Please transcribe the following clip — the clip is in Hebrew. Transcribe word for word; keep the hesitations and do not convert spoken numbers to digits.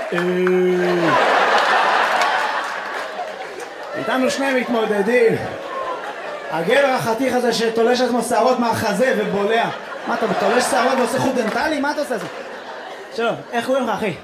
איתנו שני מתמודדים. הגבר החתיך הזה שתולש עצמו שערות מהחזה ובולע. מה, אתה תולש שערות ועושה חוט דנטלי? מה אתה עושה את זה? שלום, איך קוראים לך, אחי?